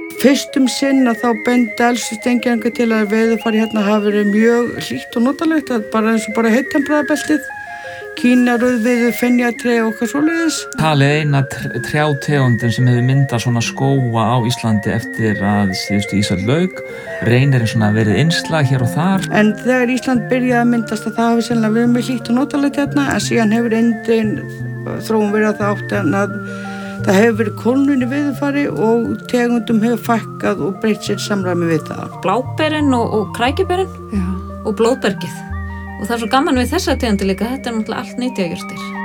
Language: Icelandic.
Fyrst sinn að þá bendi elstu steingervingar til að veðurfari hérna hafi verið mjög hlýtt og notalegt, bara eins og bara heitttempraðabeltið, Kína, rauðviður, fenjatré og eitthvað svoleiðis. Talið eina trjátegundin sem hefur myndað svona skóga á Íslandi eftir að síðustu ísöld lauk. Reynirinn svona verið innslag hér og þar. En þegar Ísland byrjaði að myndast að það hafi sennilega verið með hlýtt og notalegt hérna, en síðan hefur eindregin þróun verið að það átti að það hefur verið kólnun í veðurfari og tegundum hefur fækkað og breytt sér samræmi við það. Bláberinn og krækiberinn og blóðbergið. Og það er svo gaman við þessa tegundir líka, þetta er náttúrulega allt nytjajurtir.